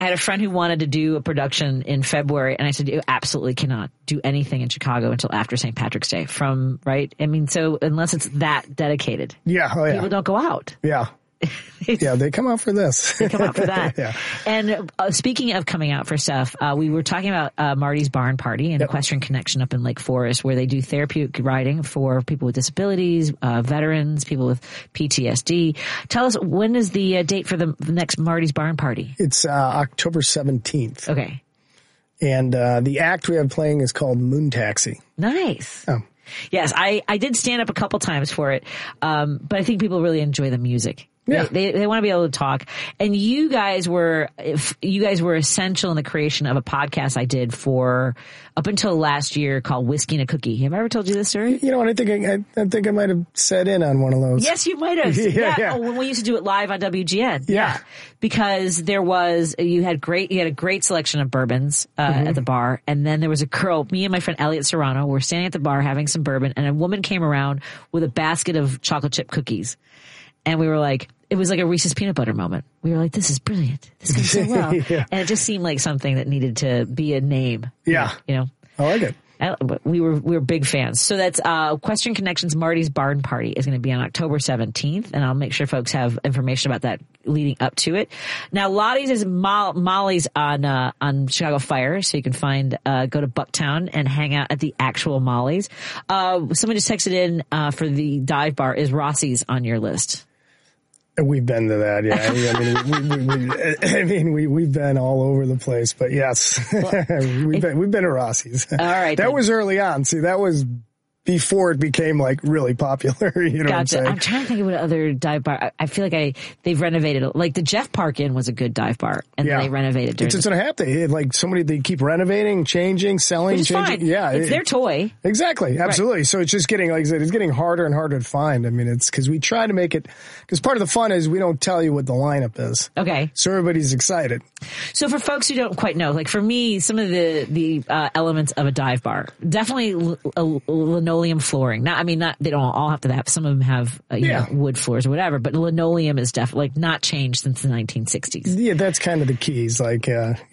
I had a friend who wanted to do a production in February, and I said, you absolutely cannot do anything in Chicago until after St. Patrick's Day. Right? I mean, so unless it's that dedicated. Yeah. Oh, yeah. People don't go out. Yeah. Yeah, they come out for this. They come out for that. Yeah. And speaking of coming out for stuff, we were talking about Marty's Barn Party and Equestrian Connection up in Lake Forest, where they do therapeutic riding for people with disabilities, veterans, people with PTSD. Tell us, when is the date for the next Marty's Barn Party? It's October 17th. Okay. And the act we have playing is called Moon Taxi. Nice. Oh. Yes, I did stand up a couple times for it, but I think people really enjoy the music. Yeah. They want to be able to talk. And you guys were essential in the creation of a podcast I did for up until last year called Whiskey and a Cookie. Have I ever told you this story? You know what? I think I might have sat in on one of those. Yes, you might have. Yeah. Oh, when we used to do it live on WGN. Yeah. Because you had a great selection of bourbons, at the bar. And then there was a girl, me and my friend Elliot Serrano were standing at the bar having some bourbon, and a woman came around with a basket of chocolate chip cookies. And we were like, it was like a Reese's peanut butter moment. We were like, this is brilliant. This goes so well. Yeah. And it just seemed like something that needed to be a name. Yeah. You know? I like it. We were big fans. So that's Equestrian Connections Marty's Barn Party is going to be on October 17th. And I'll make sure folks have information about that leading up to it. Now, Lottie's is Molly's on Chicago Fire. So you can go to Bucktown and hang out at the actual Molly's. Someone just texted in for the dive bar. Is Rossi's on your list? We've been to that, yeah. We've been all over the place, but yes, we've been to Rossi's. All right, that was early on. See, that was before it became like really popular. You know what I'm saying? I'm trying to think of what other dive bar. I feel like they've renovated it. Like the Jeff Park Inn was a good dive bar, and then they renovated. It's just gonna have to they keep renovating, changing, selling, which is changing. Fine. Yeah, it's their toy. Exactly, absolutely. Right. So it's just getting, like I said, it's getting harder and harder to find. I mean, it's because we try to make it. Because part of the fun is we don't tell you what the lineup is. Okay. So everybody's excited. So for folks who don't quite know, like for me, some of the elements of a dive bar, definitely linoleum flooring. They don't all have to have. Some of them have wood floors or whatever, but linoleum is definitely not changed since the 1960s. Yeah, that's kind of the keys. Like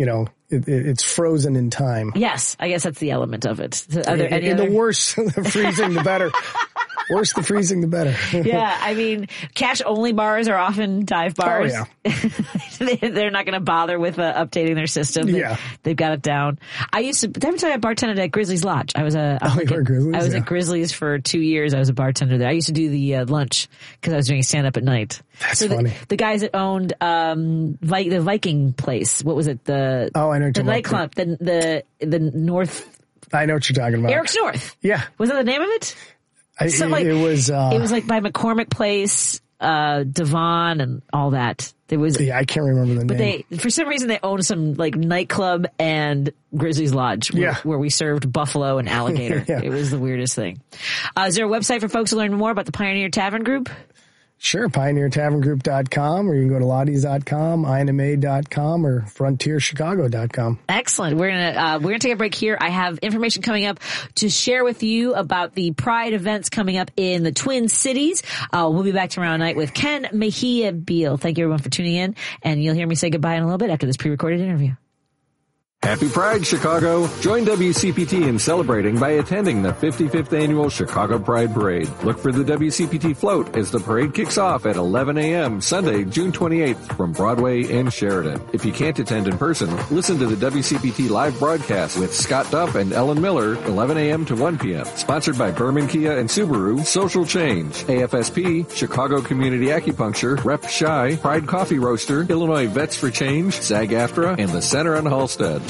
it's frozen in time. Yes, I guess that's the element of it. The worse the freezing, the better. Worse the freezing, the better. Yeah, cash only bars are often dive bars. Oh, yeah. They're not going to bother with updating their system. They've got it down. Did I ever tell you I bartended at Grizzly's Lodge? I was at Grizzly's for 2 years. I was a bartender there. I used to do the lunch because I was doing stand up at night. That's funny. The guys that owned the Viking place. What was it? I know what you're the nightclub. The North. I know what you're talking about. Eric's North. Yeah. Was that the name of it? It was like by McCormick Place, Devon, and all that. There was. Yeah, I can't remember the name. But for some reason, they owned some like nightclub and Grizzly's Lodge, where we served buffalo and alligator. Yeah. It was the weirdest thing. Is there a website for folks to learn more about the Pioneer Tavern Group? Sure, pioneertaverngroup.com, or you can go to lotties.com, inma.com, or frontierchicago.com. Excellent. We're gonna take a break here. I have information coming up to share with you about the Pride events coming up in the Twin Cities. We'll be back tomorrow night with Ken Mejia Beal. Thank you everyone for tuning in, and you'll hear me say goodbye in a little bit after this pre-recorded interview. Happy Pride, Chicago. Join WCPT in celebrating by attending the 55th Annual Chicago Pride Parade. Look for the WCPT float as the parade kicks off at 11 a.m. Sunday, June 28th from Broadway and Sheridan. If you can't attend in person, listen to the WCPT live broadcast with Scott Duff and Ellen Miller, 11 a.m. to 1 p.m. Sponsored by Berman Kia and Subaru, Social Change, AFSP, Chicago Community Acupuncture, Rep Shy, Pride Coffee Roaster, Illinois Vets for Change, SAG-AFTRA, and the Center on Halstead.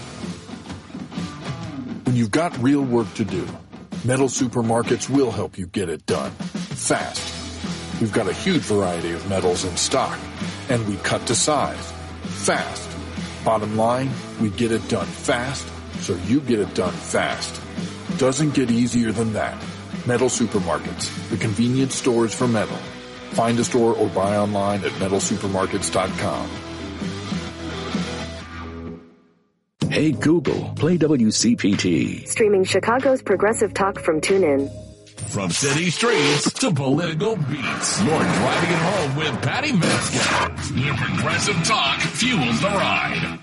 When you've got real work to do, Metal Supermarkets will help you get it done fast. We've got a huge variety of metals in stock, and we cut to size fast. Bottom line, we get it done fast, so you get it done fast. Doesn't get easier than that. Metal Supermarkets, the convenience stores for metal. Find a store or buy online at metalsupermarkets.com. Hey Google, play WCPT. Streaming Chicago's progressive talk from TuneIn. From city streets to political beats, you're driving it home with Patty Metzger. Your progressive talk fuels the ride.